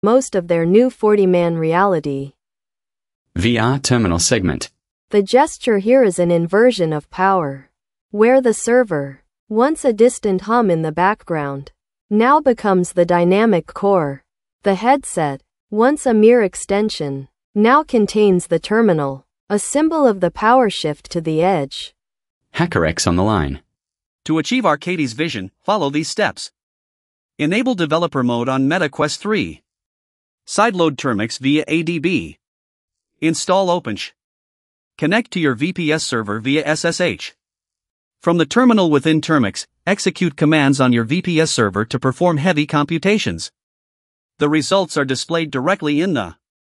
most of their new 40-man reality VR terminal segment. The gesture here is an inversion of power, where the server, once a distant hum in the background, now becomes the dynamic core. The headset, once a mere extension, now contains the terminal, a symbol of the power shift to the edge. HackerX on the line. To achieve Arcadis' vision, follow these steps. Enable developer mode on MetaQuest 3. Sideload Termux via ADB. Install OpenSH. Connect to your VPS server via SSH. From the terminal within Termux, execute commands on your VPS server to perform heavy computations. The results are displayed directly in the.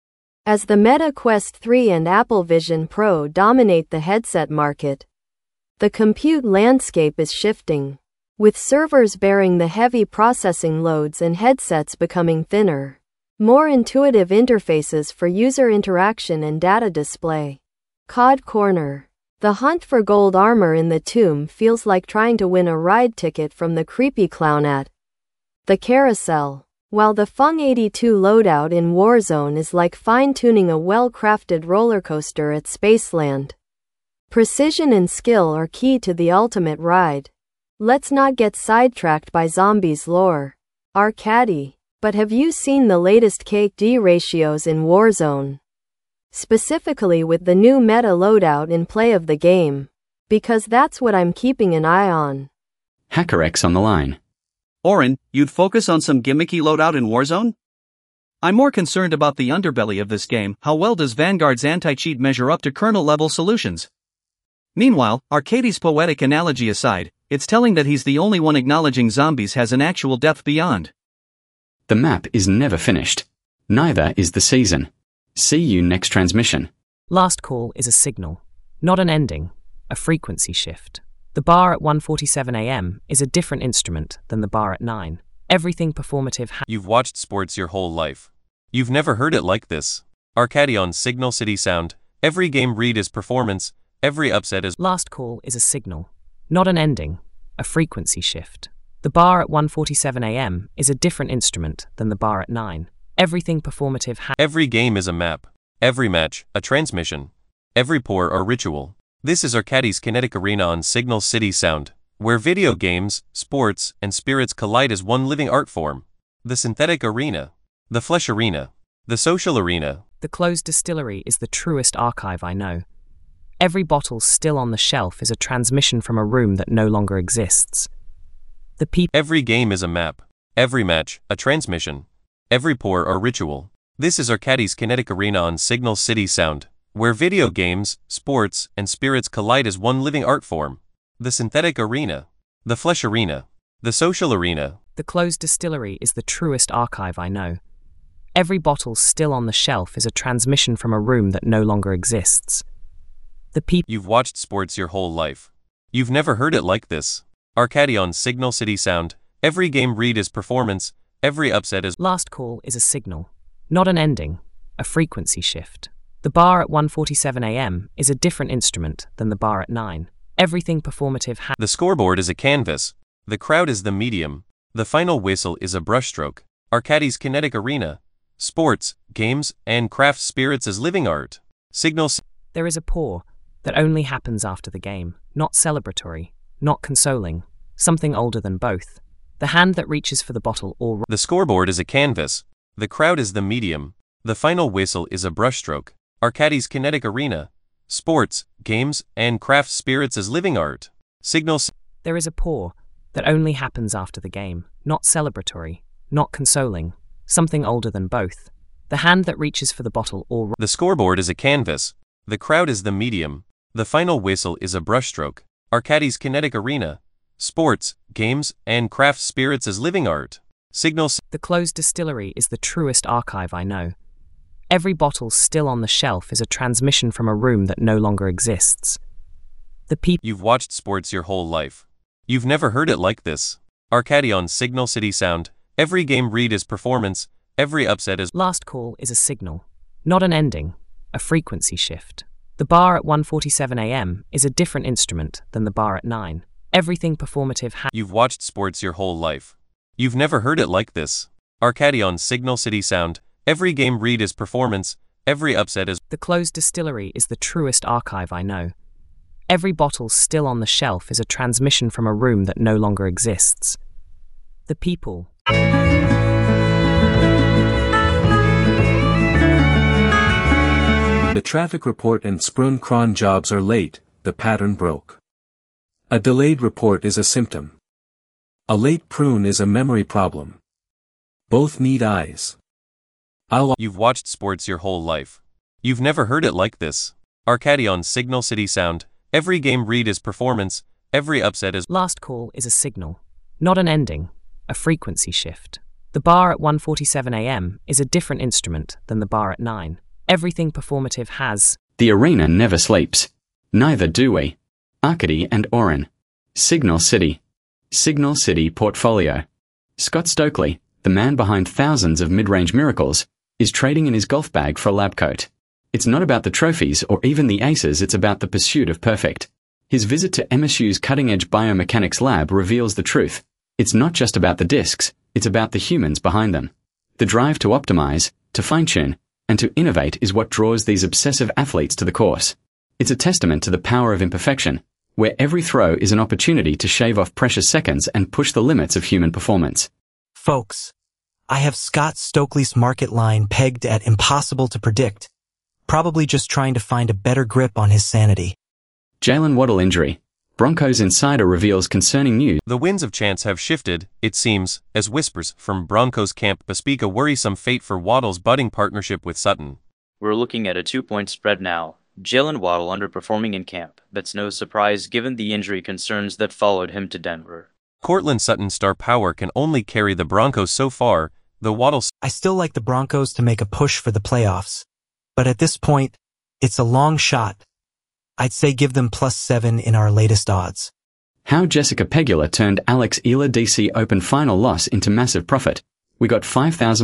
As the Meta Quest 3 and Apple Vision Pro dominate the headset market, the compute landscape is shifting, with servers bearing the heavy processing loads and headsets becoming thinner, more intuitive interfaces for user interaction and data display. COD Corner. The hunt for gold armor in the tomb feels like trying to win a ride ticket from the creepy clown at the carousel, while the Fung 82 loadout in Warzone is like fine-tuning a well-crafted roller coaster at Spaceland. Precision and skill are key to the ultimate ride. Let's not get sidetracked by zombies lore. Arcadi. But have you seen the latest KD ratios in Warzone? Specifically with the new meta loadout in play of the game. Because that's what I'm keeping an eye on. HackerX on the line. Oren, you'd focus on some gimmicky loadout in Warzone? I'm more concerned about the underbelly of this game. How well does Vanguard's anti-cheat measure up to kernel-level solutions? Meanwhile, Arcadis' poetic analogy aside, it's telling that he's the only one acknowledging zombies has an actual depth beyond. The map is never finished. Neither is the season. See you next transmission. Last call is a signal, not an ending, a frequency shift. The bar at 1:47 a.m. is a different instrument than the bar at 9. Everything performative. You've watched sports your whole life. You've never heard it like this. Arcadi on Signal City Sound. Every game read is performance. Every upset is. Last call is a signal, not an ending, a frequency shift. The bar at 1:47 a.m. is a different instrument than the bar at 9. Everything performative. Every game is a map. Every match, a transmission. Every pour or ritual. This is Arcadi's Kinetic Arena on Signal City Sound, where video games, sports, and spirits collide as one living art form. The synthetic arena. The flesh arena. The social arena. The closed distillery is the truest archive I know. Every bottle still on the shelf is a transmission from a room that no longer exists. Every game is a map. Every match, a transmission. Every pour or ritual. This is Arcadi's Kinetic Arena on Signal City Sound, where video games, sports, and spirits collide as one living art form. The synthetic arena. The flesh arena. The social arena. The closed distillery is the truest archive I know. Every bottle still on the shelf is a transmission from a room that no longer exists. You've watched sports your whole life. You've never heard it like this. Arcadi on Signal City Sound. Every game read is performance. Every upset is. Last call is a signal, not an ending, a frequency shift. The bar at 1:47 a.m. is a different instrument than the bar at 9. Everything performative. The scoreboard is a canvas. The crowd is the medium. The final whistle is a brushstroke. Arcadi's Kinetic Arena. Sports, games, and craft spirits as living art. Signal. There is a pour that only happens after the game, not celebratory, not consoling, something older than both. The hand that reaches for the bottle or. The scoreboard is a canvas. The crowd is the medium. The final whistle is a brushstroke. Arcadi's Kinetic Arena. Sports, games, and craft spirits as living art. Signal. There is a pour that only happens after the game, not celebratory, not consoling, something older than both. The hand that reaches for the bottle or. The scoreboard is a canvas. The crowd is the medium. The final whistle is a brushstroke. Arcadi's Kinetic Arena. Sports, games, and craft spirits as living art. Signal. The closed distillery is the truest archive I know. Every bottle still on the shelf is a transmission from a room that no longer exists. You've watched sports your whole life. You've never heard it like this. Arcadi on Signal City Sound. Every game read is performance. Every upset is. Last call is a signal, not an ending, a frequency shift. The bar at 1:47 a.m. is a different instrument than the bar at 9. Everything performative. You've watched sports your whole life. You've never heard it like this. Arcady on Signal City Sound. Every game read is performance, every upset is. The closed distillery is the truest archive I know. Every bottle still on the shelf is a transmission from a room that no longer exists. The people. The traffic report and Sprung cron jobs are late, the pattern broke. A delayed report is a symptom. A late prune is a memory problem. Both need eyes. You've watched sports your whole life. You've never heard it like this. Arcady on Signal City Sound. Every game read is performance, every upset is. Last call is a signal, not an ending, a frequency shift. The bar at 1:47 a.m. is a different instrument than the bar at 9. Everything performative has. The arena never sleeps. Neither do we. Arcady and Oren. Signal City. Signal City Portfolio. Scott Stokely, the man behind thousands of mid-range miracles, is trading in his golf bag for a lab coat. It's not about the trophies or even the aces, it's about the pursuit of perfect. His visit to MSU's cutting-edge biomechanics lab reveals the truth. It's not just about the discs, it's about the humans behind them. The drive to optimize, to fine-tune, and to innovate is what draws these obsessive athletes to the course. It's a testament to the power of imperfection, where every throw is an opportunity to shave off precious seconds and push the limits of human performance. Folks, I have Scott Stokely's market line pegged at impossible to predict, probably just trying to find a better grip on his sanity. Jalen Waddle injury. Broncos insider reveals concerning news. The winds of chance have shifted, it seems, as whispers from Broncos camp bespeak a worrisome fate for Waddle's budding partnership with Sutton. We're looking at a 2-point spread now. Jalen Waddle underperforming in camp. That's no surprise given the injury concerns that followed him to Denver. Courtland Sutton's star power can only carry the Broncos so far, though Waddle. I still like the Broncos to make a push for the playoffs, but at this point, it's a long shot. I'd say give them +7 in our latest odds. How Jessica Pegula turned Alex Ela DC Open final loss into massive profit. We got 5,000